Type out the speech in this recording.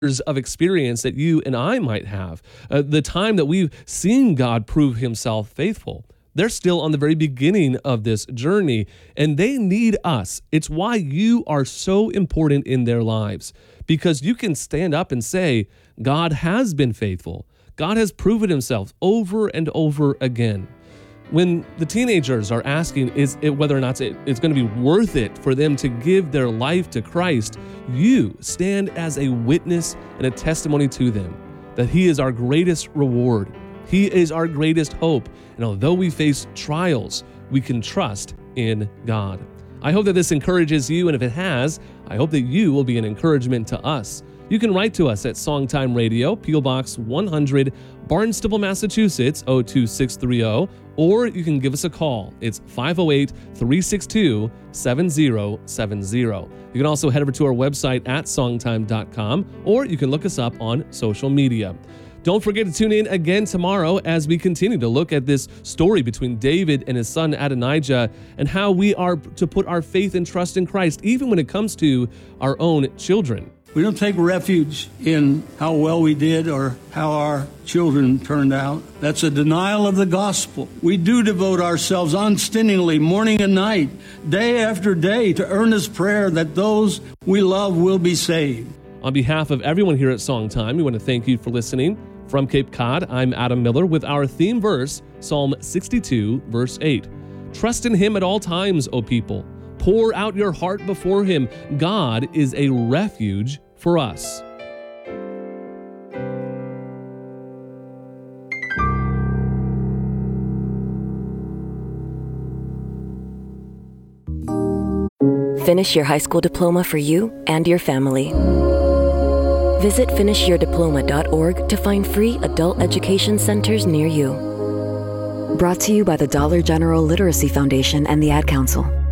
of experience that you and I might have, the time that we've seen God prove himself faithful. They're still on the very beginning of this journey, and they need us. It's why you are so important in their lives, because you can stand up and say, God has been faithful. God has proven himself over and over again. When the teenagers are asking whether or not it's going to be worth it for them to give their life to Christ, you stand as a witness and a testimony to them that he is our greatest reward. He is our greatest hope. And although we face trials, we can trust in God. I hope that this encourages you, and if it has, I hope that you will be an encouragement to us. You can write to us at Songtime Radio, P.O. Box 100, Barnstable, Massachusetts, 02630, or you can give us a call. It's 508-362-7070. You can also head over to our website at songtime.com, or you can look us up on social media. Don't forget to tune in again tomorrow as we continue to look at this story between David and his son Adonijah, and how we are to put our faith and trust in Christ, even when it comes to our own children. We don't take refuge in how well we did or how our children turned out. That's a denial of the gospel. We do devote ourselves unstintingly, morning and night, day after day, to earnest prayer that those we love will be saved. On behalf of everyone here at Songtime, we want to thank you for listening. From Cape Cod, I'm Adam Miller with our theme verse, Psalm 62, verse 8. Trust in him at all times, O people. Pour out your heart before him. God is a refuge for us. Finish your high school diploma for you and your family. Visit finishyourdiploma.org to find free adult education centers near you. Brought to you by the Dollar General Literacy Foundation and the Ad Council.